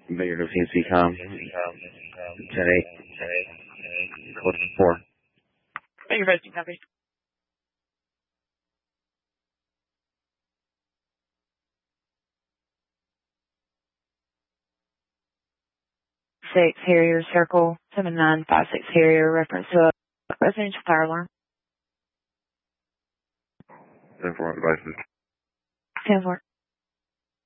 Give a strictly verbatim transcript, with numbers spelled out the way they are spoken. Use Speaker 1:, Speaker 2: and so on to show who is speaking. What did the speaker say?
Speaker 1: Bigger to C com. ten eight. Code four.
Speaker 2: Thank you for listening, copy. Six Harrier Circle, seven nine five six Harrier, reference to a residential fire alarm.
Speaker 1: ten four devices.
Speaker 2: ten four.